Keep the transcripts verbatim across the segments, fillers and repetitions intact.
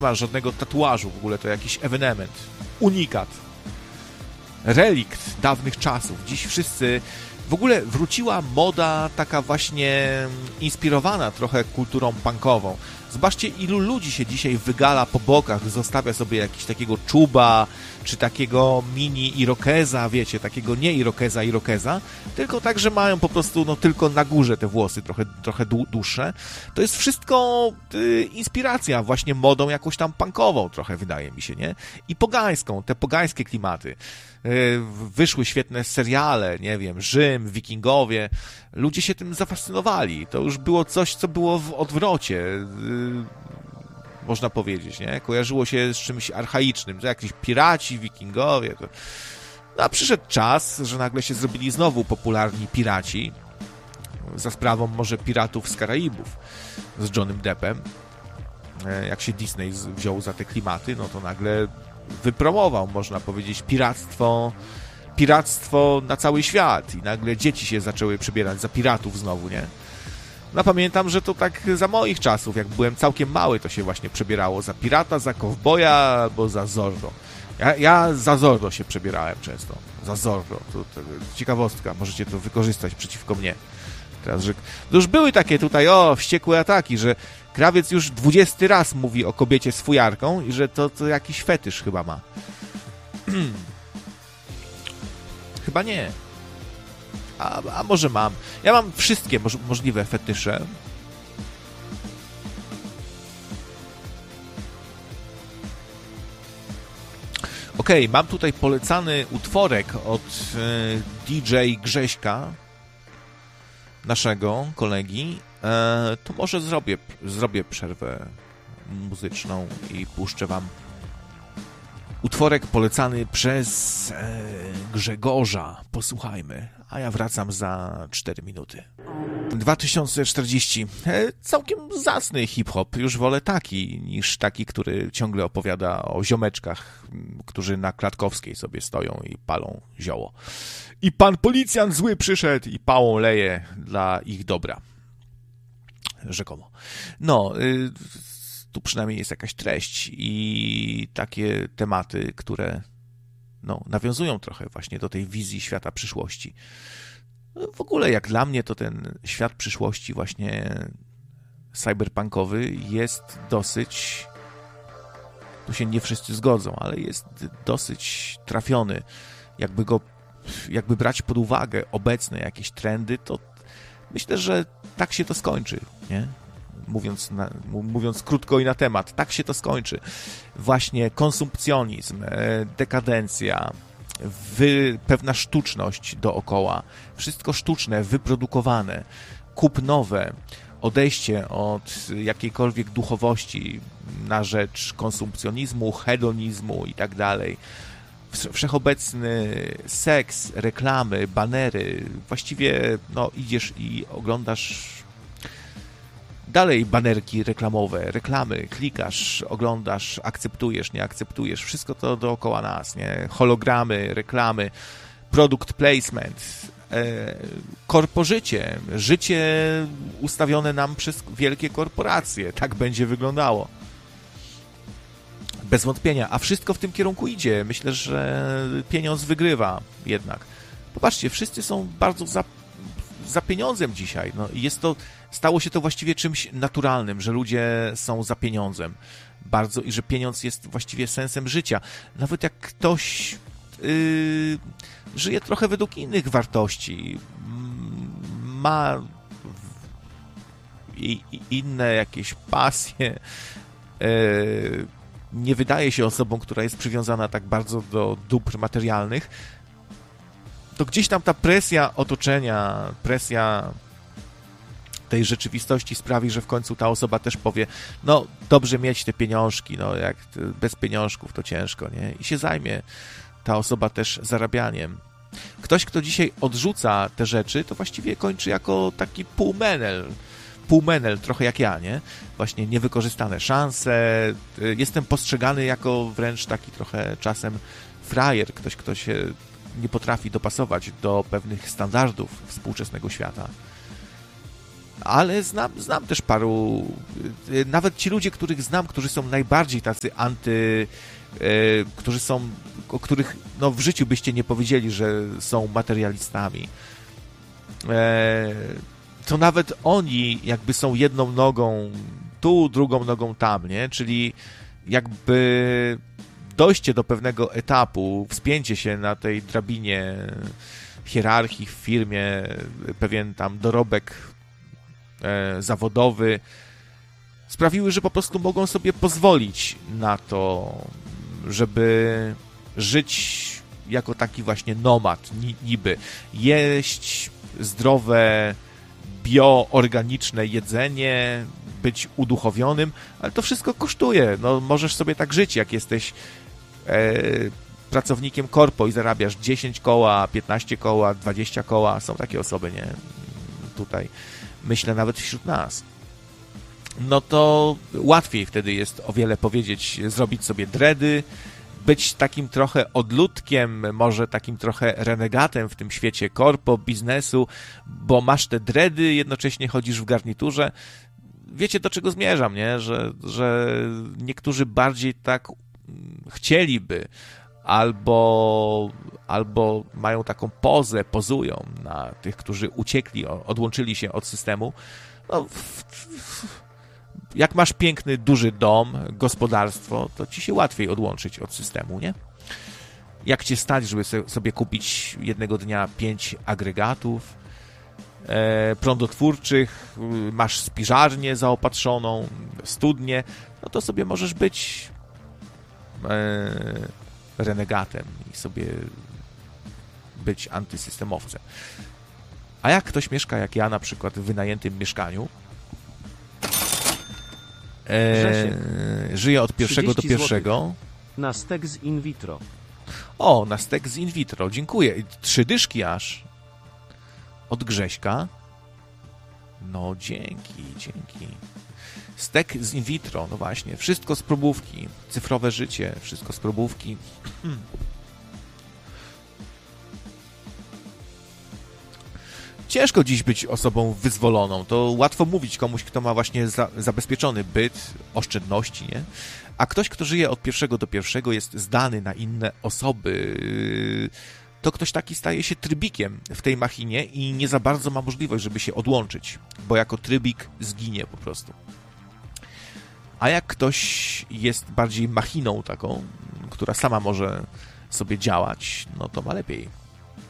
ma żadnego tatuażu w ogóle, to jakiś ewenement, unikat, relikt dawnych czasów. Dziś wszyscy, w ogóle wróciła moda taka właśnie inspirowana trochę kulturą punkową. Zobaczcie, ilu ludzi się dzisiaj wygala po bokach, zostawia sobie jakiś takiego czuba, czy takiego mini irokeza, wiecie, takiego nie irokeza, irokeza, tylko tak, że mają po prostu, no tylko na górze te włosy trochę, trochę dłuższe. To jest wszystko y, inspiracja właśnie modą jakąś tam punkową trochę, wydaje mi się, nie? I pogańską, te pogańskie klimaty. Y, wyszły świetne seriale, nie wiem, Rzym, Wikingowie. Ludzie się tym zafascynowali. To już było coś, co było w odwrocie, y, można powiedzieć, nie? Kojarzyło się z czymś archaicznym, to jakieś piraci, wikingowie. To... No, a przyszedł czas, że nagle się zrobili znowu popularni piraci, za sprawą może Piratów z Karaibów z Johnnym Deppem. Jak się Disney wziął za te klimaty, no to nagle wypromował, można powiedzieć, piractwo, piractwo na cały świat i nagle dzieci się zaczęły przebierać za piratów znowu, nie? No pamiętam, że to tak za moich czasów, jak byłem całkiem mały, to się właśnie przebierało za pirata, za kowboja albo za Zorro. Ja, ja za Zorro się przebierałem często. Za Zorro. To, to ciekawostka, możecie to wykorzystać przeciwko mnie. Teraz, że to już były takie tutaj, o, wściekłe ataki, że krawiec już dwudziesty raz mówi o kobiecie z fujarką i że to, to jakiś fetysz chyba ma. Chyba nie. A, a może mam. Ja mam wszystkie moż, możliwe fetysze. Okej, okay, mam tutaj polecany utworek od e, D J Grześka, naszego kolegi. E, to może zrobię, zrobię przerwę muzyczną i puszczę wam utworek polecany przez e, Grzegorza. Posłuchajmy, a ja wracam za cztery minuty. dwa tysiące czterdzieści. E, całkiem zacny hip-hop. Już wolę taki, niż taki, który ciągle opowiada o ziomeczkach, którzy na Klatkowskiej sobie stoją i palą zioło. I pan policjant zły przyszedł i pałą leje dla ich dobra. Rzekomo. No, y, tu przynajmniej jest jakaś treść i takie tematy, które no, nawiązują trochę właśnie do tej wizji świata przyszłości. W ogóle jak dla mnie to ten świat przyszłości właśnie cyberpunkowy jest dosyć, tu się nie wszyscy zgodzą, ale jest dosyć trafiony. Jakby go, jakby brać pod uwagę obecne jakieś trendy, to myślę, że tak się to skończy, nie? Mówiąc, na, mówiąc krótko i na temat, tak się to skończy. Właśnie konsumpcjonizm, dekadencja, wy, pewna sztuczność dookoła, wszystko sztuczne, wyprodukowane, kupnowe, odejście od jakiejkolwiek duchowości na rzecz konsumpcjonizmu, hedonizmu i tak dalej. Wszechobecny seks, reklamy, banery, właściwie no, idziesz i oglądasz dalej banerki reklamowe, reklamy, klikasz, oglądasz, akceptujesz, nie akceptujesz, wszystko to dookoła nas, nie? Hologramy, reklamy, product placement, e, korpożycie, życie ustawione nam przez wielkie korporacje, tak będzie wyglądało. Bez wątpienia, a wszystko w tym kierunku idzie. Myślę, że pieniądz wygrywa jednak. Popatrzcie, wszyscy są bardzo za, za pieniądzem dzisiaj. No, jest to, stało się to właściwie czymś naturalnym, że ludzie są za pieniądzem bardzo i że pieniądz jest właściwie sensem życia. Nawet jak ktoś yy, żyje trochę według innych wartości, ma i, i inne jakieś pasje, yy, nie wydaje się osobą, która jest przywiązana tak bardzo do dóbr materialnych, to gdzieś tam ta presja otoczenia, presja tej rzeczywistości sprawi, że w końcu ta osoba też powie, no dobrze mieć te pieniążki, no jak bez pieniążków to ciężko, nie? I się zajmie ta osoba też zarabianiem. Ktoś, kto dzisiaj odrzuca te rzeczy, to właściwie kończy jako taki półmenel, półmenel, trochę jak ja, nie? Właśnie niewykorzystane szanse. Jestem postrzegany jako wręcz taki trochę czasem frajer, ktoś, kto się nie potrafi dopasować do pewnych standardów współczesnego świata. ale znam, znam też paru, nawet ci ludzie, których znam, którzy są najbardziej tacy anty, e, którzy są, o których no, w życiu byście nie powiedzieli, że są materialistami. E, to nawet oni jakby są jedną nogą tu, drugą nogą tam, nie? Czyli jakby dojście do pewnego etapu, wspięcie się na tej drabinie hierarchii w firmie, pewien tam dorobek e, zawodowy sprawiły, że po prostu mogą sobie pozwolić na to, żeby żyć jako taki właśnie nomad, niby jeść zdrowe, bioorganiczne jedzenie, być uduchowionym, ale to wszystko kosztuje. No, możesz sobie tak żyć, jak jesteś e, pracownikiem korpo i zarabiasz dziesięć koła, piętnaście koła, dwadzieścia koła. Są takie osoby, nie? Tutaj myślę nawet wśród nas. No to łatwiej wtedy jest o wiele powiedzieć, zrobić sobie dready, być takim trochę odludkiem, może takim trochę renegatem w tym świecie korpo, biznesu, bo masz te dready, jednocześnie chodzisz w garniturze. Wiecie, do czego zmierzam, nie? Że, że niektórzy bardziej tak chcieliby, albo, albo mają taką pozę, pozują na tych, którzy uciekli, odłączyli się od systemu. No, jak masz piękny, duży dom, gospodarstwo, to ci się łatwiej odłączyć od systemu, nie? Jak cię stać, żeby sobie kupić jednego dnia pięć agregatów e, prądotwórczych, masz spiżarnię zaopatrzoną, studnię, no to sobie możesz być e, renegatem i sobie być antysystemowcem. A jak ktoś mieszka, jak ja na przykład, w wynajętym mieszkaniu, e, żyje od pierwszego do pierwszego. Na stek z in vitro. O, na stek z in vitro, dziękuję. Trzy dyszki aż. Od Grześka. No, dzięki, dzięki. Stek z in vitro, no właśnie. Wszystko z probówki. Cyfrowe życie, wszystko z probówki. Ciężko dziś być osobą wyzwoloną. To łatwo mówić komuś, kto ma właśnie za, zabezpieczony byt, oszczędności, nie? A ktoś, kto żyje od pierwszego do pierwszego, jest zdany na inne osoby, to ktoś taki staje się trybikiem w tej machinie i nie za bardzo ma możliwość, żeby się odłączyć, bo jako trybik zginie po prostu. A jak ktoś jest bardziej machiną taką, która sama może sobie działać, no to ma lepiej.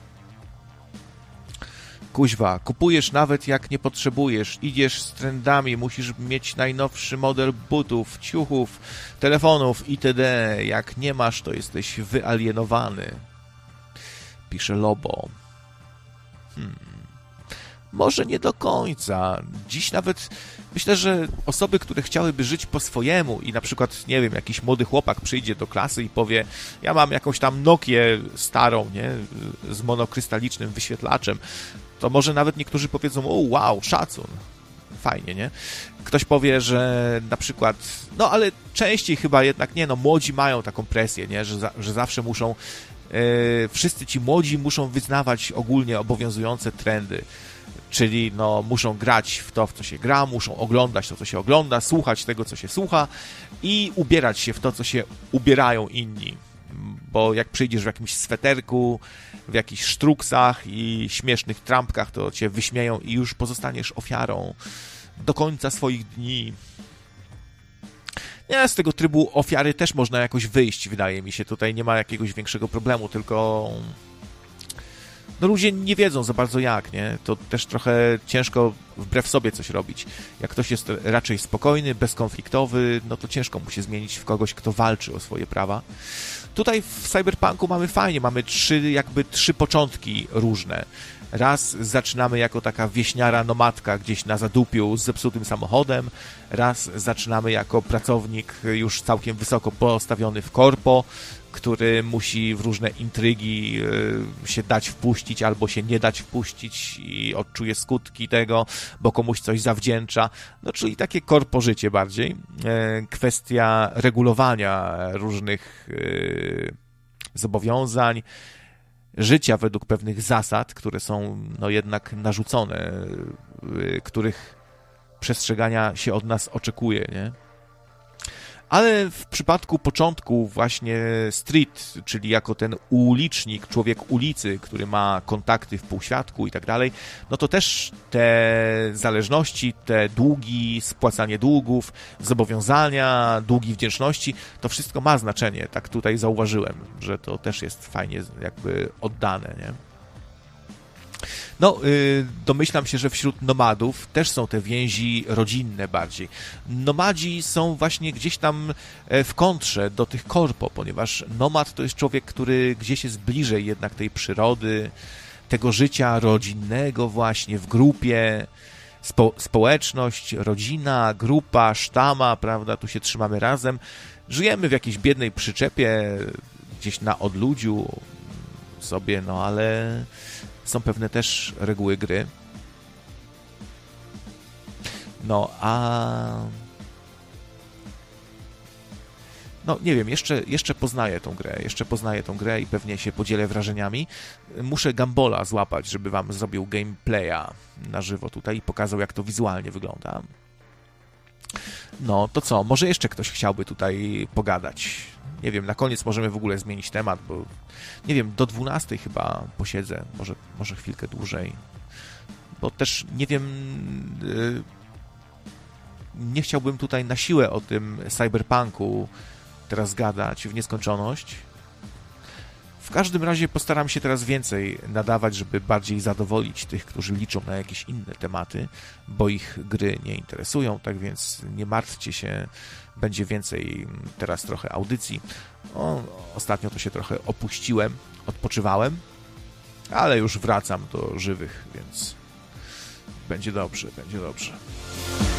Kuźwa, kupujesz nawet jak nie potrzebujesz, idziesz z trendami, musisz mieć najnowszy model butów, ciuchów, telefonów itd. Jak nie masz, to jesteś wyalienowany. Pisze Lobo. Hmm. Może nie do końca. Dziś nawet myślę, że osoby, które chciałyby żyć po swojemu i na przykład, nie wiem, jakiś młody chłopak przyjdzie do klasy i powie, ja mam jakąś tam Nokię starą, nie, z monokrystalicznym wyświetlaczem, to może nawet niektórzy powiedzą, o wow, szacun. Fajnie, nie? Ktoś powie, że na przykład, no ale częściej chyba jednak nie, no młodzi mają taką presję, nie, że, za, że zawsze muszą, yy, wszyscy ci młodzi muszą wyznawać ogólnie obowiązujące trendy. Czyli no, muszą grać w to, w co się gra, muszą oglądać to, co się ogląda, słuchać tego, co się słucha i ubierać się w to, co się ubierają inni. Bo jak przyjdziesz w jakimś sweterku, w jakichś sztruksach i śmiesznych trampkach, to cię wyśmieją i już pozostaniesz ofiarą do końca swoich dni. Nie, z tego trybu ofiary też można jakoś wyjść, wydaje mi się. Tutaj nie ma jakiegoś większego problemu, tylko no ludzie nie wiedzą za bardzo jak, nie? To też trochę ciężko wbrew sobie coś robić. Jak ktoś jest raczej spokojny, bezkonfliktowy, no to ciężko mu się zmienić w kogoś, kto walczy o swoje prawa. Tutaj w Cyberpunku mamy fajnie, mamy trzy, jakby trzy początki różne. Raz zaczynamy jako taka wieśniara nomadka gdzieś na zadupiu z zepsutym samochodem, raz zaczynamy jako pracownik już całkiem wysoko postawiony w korpo, który musi w różne intrygi się dać wpuścić albo się nie dać wpuścić i odczuje skutki tego, bo komuś coś zawdzięcza. No, czyli takie korpo życie bardziej. Kwestia regulowania różnych zobowiązań, życia według pewnych zasad, które są no jednak narzucone, których przestrzegania się od nas oczekuje, nie? Ale w przypadku początku właśnie street, czyli jako ten ulicznik, człowiek ulicy, który ma kontakty w półświadku i tak dalej, no to też te zależności, te długi, spłacanie długów, zobowiązania, długi wdzięczności, to wszystko ma znaczenie. Tak tutaj zauważyłem, że to też jest fajnie jakby oddane, nie? No, yy, domyślam się, że wśród nomadów też są te więzi rodzinne bardziej. Nomadzi są właśnie gdzieś tam w kontrze do tych korpo, ponieważ nomad to jest człowiek, który gdzieś jest bliżej jednak tej przyrody, tego życia rodzinnego właśnie w grupie, spo, społeczność, rodzina, grupa, sztama, prawda, tu się trzymamy razem. Żyjemy w jakiejś biednej przyczepie, gdzieś na odludziu sobie, no ale są pewne też reguły gry. No, a... No, nie wiem, jeszcze, jeszcze poznaję tą grę, jeszcze poznaję tą grę i pewnie się podzielę wrażeniami. Muszę Gambola złapać, żeby wam zrobił gameplaya na żywo tutaj i pokazał, jak to wizualnie wygląda. No, to co? Może jeszcze ktoś chciałby tutaj pogadać? Nie wiem, na koniec możemy w ogóle zmienić temat, bo nie wiem, do dwunastej chyba posiedzę, może, może chwilkę dłużej, bo też nie wiem, yy, nie chciałbym tutaj na siłę o tym cyberpunku teraz gadać w nieskończoność. W każdym razie postaram się teraz więcej nadawać, żeby bardziej zadowolić tych, którzy liczą na jakieś inne tematy, bo ich gry nie interesują, tak więc nie martwcie się, będzie więcej teraz trochę audycji. O, ostatnio to się trochę opuściłem, odpoczywałem, ale już wracam do żywych, więc będzie dobrze, będzie dobrze.